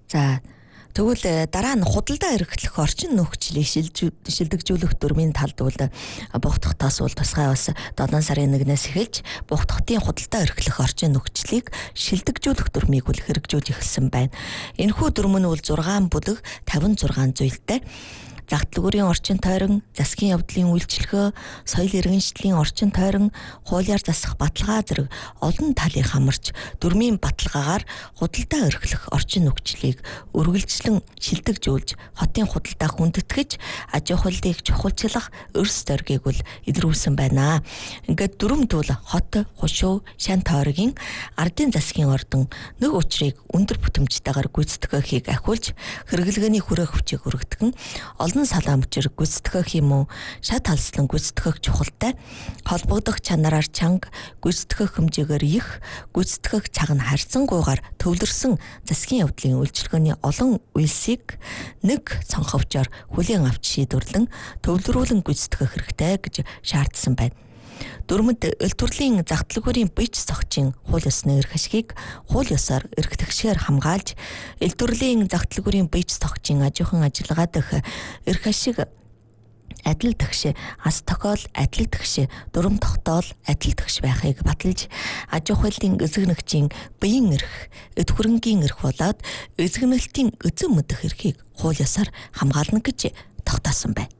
За тэгвэл дараа нь худалдаа эрхлэх орчин нөхцөлийг шилдэгжүүлэх дүрмийн талд бол Бугтхтаас бол тусгай бас 7 сарын 1-ээс эхэлж Бугтхтын худалдаа эрхлэх орчин нөхцөлийг шилдэгжүүлэх дүрмийг бол хэрэгжүүлж эхэлсэн байна. Энэхүү дүрм нь бол 6 бүлэг 56 зүйлтэй. Загтлагүрийн орчин тойрон, засгийн явдлын үйлчлэгөө, соёл иргэншлийн орчин тойрон, хуулиар засах баталгаа зэрэг олон талыг хамарч дүрмийн баталгаагаар худалдаа эрхлэх орчин нөхцөлийг үргэлжлэн шилдэгжүүлж, хотын худалдааг хүндэтгэж, аж ахуйлыг чухалчлах өрс зоригийг бол илрүүлсэн байна. Ингээд дүрмд бол хот, хушуу, шан тойргийн ардын засгийн ордон нэг учрыг өндөр бүтэмжтэйгээр гүйцэтгэхийг ахиулж, хэрэглгээний хүрээ хүчийг өргөдгөн олон салаа мөчөр гүйцэтгэх юм уу, шат халслан гүйцэтгэх чухалтай, холбогдох чанараар чанга, гүйцэтгэх хэмжээгээр их, гүйцэтгэх цаг нь харьцангуйгаар төвлөрсөн засгийн явдлын үйлчилгээний олон үйлсийг нэг цонховчоор хүлээн авч шийдвэрлэн төвлөрүүлэн гүйцэтгэх хэрэгтэй гэж шаардсан байна. Дүрмэд эл төрлийн загтлагүрийн бич зохицын хууль ёсны эрх ашгийг хууль ёсоор эрх тэгшээр хамгаалж, эл төрлийн загтлагүрийн бич зохицын ажихуйн ажиллагаа дэх эрх ашиг адил тэгш, аз тохиол адил тэгш, дүрм тогтоол адил тэгш байхыг баталж, аж ахуйлын эзэгнэгчийн биеийн эрх, эд хөрөнгийн эрх болоод эзэгнэлтийн эзэн мэдэх эрхийг хууль ёсоор хамгаална гэж тогтоосон байна.